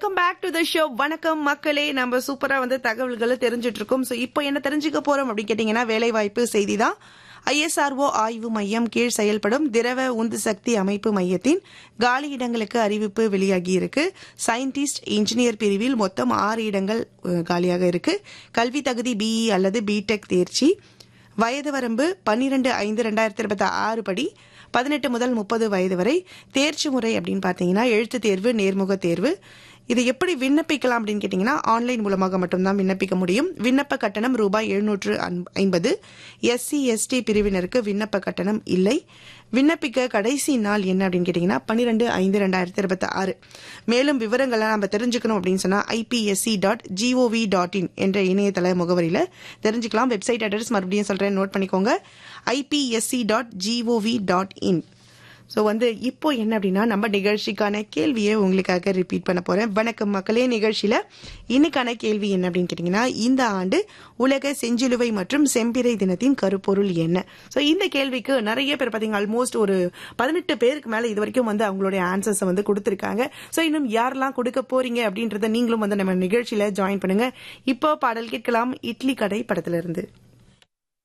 Welcome back to the show. வணக்கம் மக்களே. நம்ம சூப்பரா தகவல்களை தெரிஞ்சிட்டு இருக்கோம். ஸோ இப்போ என்ன தெரிஞ்சுக்க போறோம் அப்படின்னு கேட்டீங்கன்னா, வேலைவாய்ப்பு செய்தி தான். ISRO ஆய்வு மையம் கீழ் செயல்படும் திரவ உந்து சக்தி அமைப்பு மையத்தின் காலி இடங்களுக்கு அறிவிப்பு வெளியாகி இருக்கு. சயின்டிஸ்ட் இன்ஜினியர் பிரிவில் மொத்தம் 6 இடங்கள் காலியாக இருக்கு. கல்வி தகுதி BE அல்லது BTech தேர்ச்சி. வயது வரம்பு 12/5/2026 படி 18 முதல் 30 வயது வரை. தேர்ச்சி முறை அப்படின்னு பார்த்தீங்கன்னா, எழுத்து தேர்வு, நேர்முக தேர்வு. இதை எப்படி விண்ணப்பிக்கலாம் அப்படின்னு கேட்டீங்கன்னா, ஆன்லைன் மூலமாக மட்டும்தான் விண்ணப்பிக்க முடியும். விண்ணப்ப கட்டணம் ரூபாய் 750. SC ST பிரிவினருக்கு விண்ணப்ப கட்டணம் இல்லை. விண்ணப்பிக்க கடைசி நாள் என்ன அப்படின்னு கேட்டீங்கன்னா 12/5/2026. மேலும் விவரங்களை நம்ம தெரிஞ்சுக்கணும் அப்படின்னு சொன்னா ipsc.gov.in என்ற இணையதள முகவரியில தெரிஞ்சுக்கலாம். வெப்சைட் அட்ரஸ் மறுபடியும் சொல்றேன், நோட் பண்ணிக்கோங்க. ipsc.gov.in. ஸோ இப்போ என்ன அப்படின்னா, நம்ம நிகழ்ச்சிக்கான கேள்வியை உங்களுக்காக ரிப்பீட் பண்ண போறேன். வணக்கம் மக்களே. நிகழ்ச்சியில இன்னைக்கான கேள்வி என்ன அப்படின்னு கேட்டீங்கன்னா, இந்த ஆண்டு உலக செஞ்சிலுவை மற்றும் செம்பிறை தினத்தின் கருப்பொருள் என்ன? ஸோ இந்த கேள்விக்கு நிறைய பேர் பார்த்தீங்க, ஆல்மோஸ்ட் ஒரு 18 பேருக்கு மேல இது வரைக்கும் அவங்களுடைய ஆன்சர்ஸை கொடுத்திருக்காங்க. ஸோ இன்னும் யாரெல்லாம் கொடுக்க போறீங்க அப்படின்றத நீங்களும் நம்ம நிகழ்ச்சியில ஜாயின் பண்ணுங்க. இப்போ பாடல் கேட்கலாம், இட்லி கடை படத்துல இருந்து.